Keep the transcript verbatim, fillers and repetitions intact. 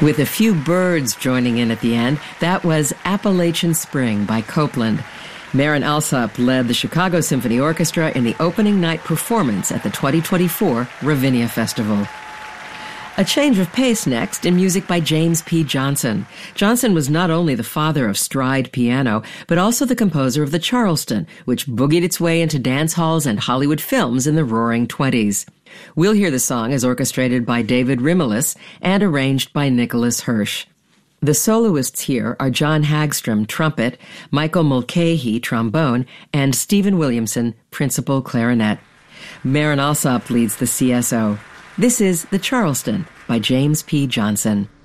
With a few birds joining in at the end, that was Appalachian Spring by Copeland. Marin Alsop led the Chicago Symphony Orchestra in the opening night performance at the twenty twenty-four Ravinia Festival. A change of pace next in music by James P. Johnson. Johnson was not only the father of stride piano, but also the composer of the Charleston, which boogied its way into dance halls and Hollywood films in the Roaring Twenties. We'll hear the song as orchestrated by David Rimmelis and arranged by Nicholas Hirsch. The soloists here are John Hagstrom, trumpet, Michael Mulcahy, trombone, and Stephen Williamson, principal clarinet. Marin Alsop leads the C S O. This is The Charleston by James P. Johnson.